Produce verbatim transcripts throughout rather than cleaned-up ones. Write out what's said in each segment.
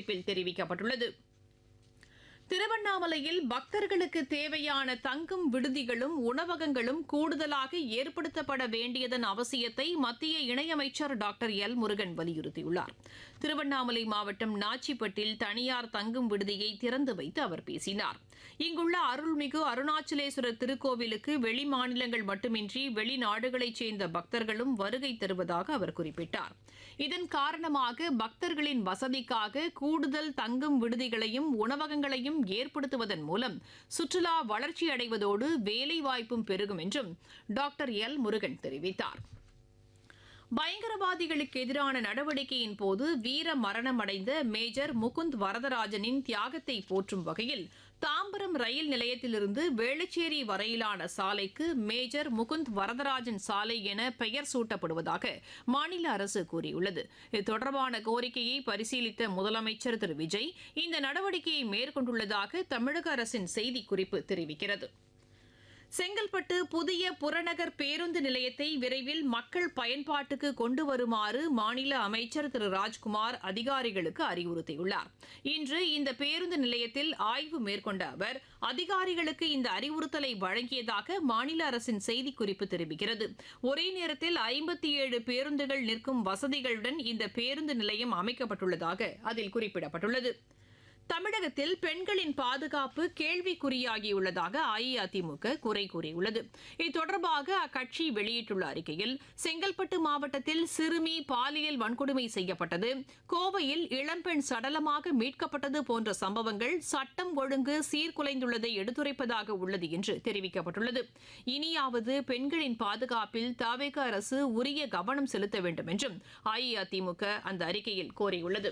செய்திக்குறிப்பில் தெரிவிக்கப்பட்டுள்ளது. திருவண்ணாமலையில் பக்தர்களுக்கு தேவையான தங்கும் விடுதிகளும் உணவகங்களும் கூடுதலாக ஏற்படுத்தப்பட வேண்டியதன் அவசியத்தை மத்திய இணையமைச்சர் டாக்டர் எல் முருகன் வலியுறுத்தியுள்ளார். திருவண்ணாமலை மாவட்டம் நாச்சிப்பட்டில் தனியார் தங்கும் விடுதியை திறந்து வைத்து அவர் பேசினார். இங்குள்ள அருள்மிகு அருணாச்சலேஸ்வரர் திருக்கோவிலுக்கு வெளிமாநிலங்கள் மட்டுமின்றி வெளிநாடுகளைச் சேர்ந்த பக்தர்களும் வருகை தருவதாக அவர் குறிப்பிட்டார். இதன் காரணமாக பக்தர்களின் வசதிக்காக கூடுதல் தங்கும் விடுதிகளையும் உணவகங்களையும் ஏற்படுத்துவதன் மூலம் சுற்றுலா வளர்ச்சியடைவதோடு வேலைவாய்ப்பும் பெருகும் என்றும் டாக்டர் எல் முருகன் தெரிவித்தார். பயங்கரவாதிகளுக்கு எதிரான நடவடிக்கையின் போது வீர மரணமடைந்த மேஜர் முகுந்த் வரதராஜனின் தியாகத்தை போற்றும் வகையில் தாம்பரம் ரயில் நிலையத்திலிருந்து வேளச்சேரி வரையிலான சாலைக்கு மேஜர் முகுந்த் வரதராஜன் சாலை என பெயர் சூட்டப்படுவதாக மாநில அரசு கூறியுள்ளது. இது தொடர்பான கோரிக்கையை பரிசீலித்த முதலமைச்சர் திரு விஜய் இந்த நடவடிக்கையை மேற்கொண்டுள்ளதாக தமிழக அரசின் செய்திக்குறிப்பு தெரிவிக்கிறது. செங்கல்பட்டு புதிய புறநகர் பேருந்து நிலையத்தை விரைவில் மக்கள் பயன்பாட்டுக்கு கொண்டு வருமாறு மாநில அமைச்சர் திரு ராஜ்குமார் அதிகாரிகளுக்கு அறிவுறுத்தியுள்ளார். இன்று இந்த பேருந்து நிலையத்தில் ஆய்வு மேற்கொண்ட அவர் அதிகாரிகளுக்கு இந்த அறிவுறுத்தலை வழங்கியதாக மாநில அரசின் செய்திக்குறிப்பு தெரிவிக்கிறது. ஒரே நேரத்தில் ஐம்பத்தி ஏழு பேருந்துகள் நிற்கும் வசதிகளுடன் இந்த பேருந்து நிலையம் அமைக்கப்பட்டுள்ளதாக அதில் குறிப்பிடப்பட்டுள்ளது. தமிழகத்தில் பெண்களின் பாதுகாப்பு கேள்விக்குறியாகியுள்ளதாக அஇஅதிமுக குறை கூறியுள்ளது. இது தொடர்பாக அக்கட்சி வெளியிட்டுள்ள அறிக்கையில் செங்கல்பட்டு மாவட்டத்தில் சிறுமி பாலியல் வன்கொடுமை செய்யப்பட்டது, கோவையில் இளம்பெண் சடலமாக மீட்கப்பட்டது போன்ற சம்பவங்கள் சட்டம் ஒழுங்கு சீர்குலைந்துள்ளதை எடுத்துரைப்பதாக உள்ளது என்று தெரிவிக்கப்பட்டுள்ளது. இனியாவது பெண்களின் பாதுகாப்பில் தவேக அரசு உரிய கவனம் செலுத்த வேண்டும் என்றும் அஇஅதிமுக அந்த அறிக்கையில் கோரியுள்ளது.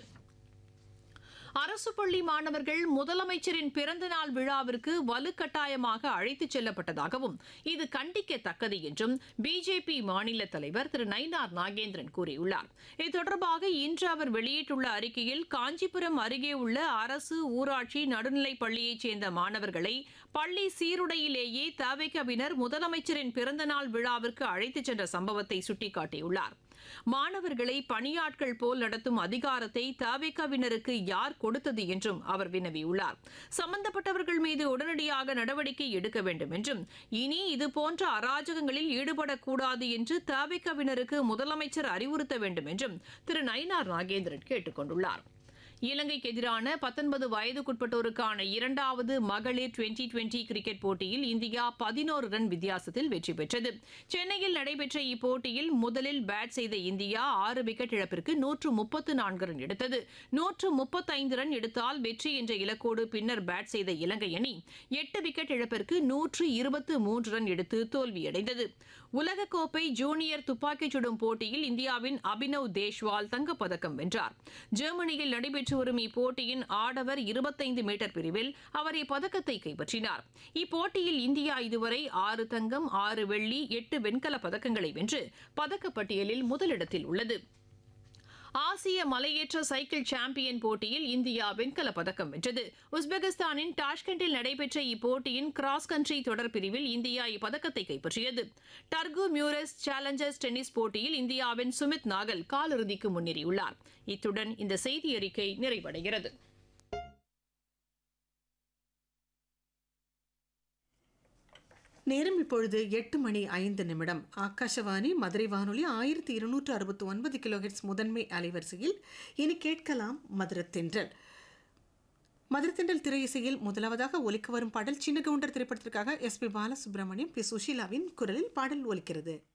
அரசு பள்ளி மாணவர்கள் முதலமைச்சரின் பிறந்தநாள் விழாவிற்கு வலுக்கட்டாயமாக அழைத்துச் செல்லப்பட்டதாகவும் இது கண்டிக்கத்தக்கது என்றும் பிஜேபி மாநில தலைவர் திரு நயினார் நாகேந்திரன் கூறியுள்ளார். இது தொடர்பாக இன்று அவர் வெளியிட்டுள்ள அறிக்கையில் காஞ்சிபுரம் அருகே உள்ள அரசு ஊராட்சி நடுநிலைப் பள்ளியைச் சேர்ந்த மாணவர்களை பள்ளி சீருடையிலேயே தவேகவினர் முதலமைச்சரின் பிறந்தநாள் விழாவிற்கு அழைத்துச் சென்ற சம்பவத்தை சுட்டிக்காட்டியுள்ளார். மாணவர்களை பணியாட்கள் போல் நடத்தும் அதிகாரத்தை தவேகவினருக்கு யார் கொடுத்தது என்றும் அவர் வினவியுள்ளார். சம்பந்தப்பட்டவர்கள் மீது உடனடியாக நடவடிக்கை எடுக்க வேண்டும் என்றும் இனி இதுபோன்ற அராஜகங்களில் ஈடுபடக்கூடாது என்று தவேகவினருக்கு முதலமைச்சர் அறிவுறுத்த வேண்டும் என்றும் திரு நயினார் நாகேந்திரன் கேட்டுக் கொண்டுள்ளார். இலங்கைக்கு எதிரான பத்தொன்பது வயதுக்குட்பட்டோருக்கான இரண்டாவது மகளிர் டுவெண்டி டுவெண்டி கிரிக்கெட் போட்டியில் இந்தியா பதினோரு ரன் வித்தியாசத்தில் வெற்றி பெற்றது. சென்னையில் நடைபெற்ற இப்போட்டியில் முதலில் பேட் செய்த இந்தியா ஆறு விக்கெட் இழப்பிற்கு நூற்று முப்பத்து நான்கு ரன் எடுத்தது. நூற்று முப்பத்தைந்து ரன் எடுத்தால் வெற்றி என்ற இலக்கோடு பின்னர் பேட் செய்த இலங்கை அணி எட்டு விக்கெட் இழப்பிற்கு நூற்று இருபத்து மூன்று ரன் எடுத்து தோல்வியடைந்தது. உலகக்கோப்பை ஜூனியர் துப்பாக்கிச் சுடும் போட்டியில் இந்தியாவின் அபினவ் தேஷ்வால் தங்கப்பதக்கம் வென்றார். ஜெர்மனியில் நடைபெற்று வரும் இப்போட்டியின் ஆடவர் இருபத்தைந்து மீட்டர் பிரிவில் அவர் இப்பதக்கத்தை கைப்பற்றினார். இப்போட்டியில் இந்தியா இதுவரை ஆறு தங்கம், ஆறு வெள்ளி, எட்டு வெண்கலப் பதக்கங்களை வென்று பதக்கப்பட்டியலில் முதலிடத்தில் உள்ளது. ஆசிய மலையேற்ற சைக்கிள் சாம்பியன் போட்டியில் இந்தியா வெண்கலப் பதக்கம் வென்றது. உஸ்பெகிஸ்தானின் டாஷ்கண்டில் நடைபெற்ற இப்போட்டியின் கிராஸ் கண்ட்ரி தொடர் பிரிவில் இந்தியா இப்பதக்கத்தை கைப்பற்றியது. டர்கு மியூரஸ் சேலஞ்சர்ஸ் டென்னிஸ் போட்டியில் இந்தியாவின் சுமித் நாகல் காலிறுதிக்கு முன்னேறியுள்ளார். இத்துடன் இந்த செய்தி அறிக்கை நிறைவடைகிறது. நேரம் இப்பொழுது எட்டு மணி ஐந்து நிமிடம். ஆகாஷவாணி மதுரை வானொலி ஆயிரத்தி இருநூற்று அறுபத்தி ஒன்பது கிலோஹெர்ட்ஸ் முதன்மை அலைவரிசையில் இனி கேட்கலாம் மதுரத்தென்றல். மதுரத்தென்றல் திரை இசையில் முதலாவதாக ஒலிக்க வரும் பாடல் சின்ன கவுண்டர் திரைப்படத்திற்காக எஸ் பி பாலசுப்ரமணியம், பி சுஷீலாவின் குரலில் பாடல் ஒலிக்கிறது.